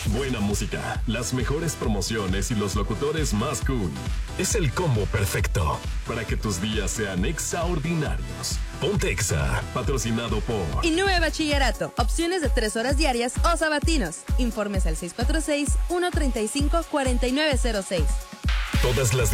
Buena música, las mejores promociones y los locutores más cool. Es el combo perfecto para que tus días sean extraordinarios. Ponte Exa, patrocinado por Innove Bachillerato. Opciones de 3 horas diarias o sabatinos. Informes al 646-135-4906. Todas las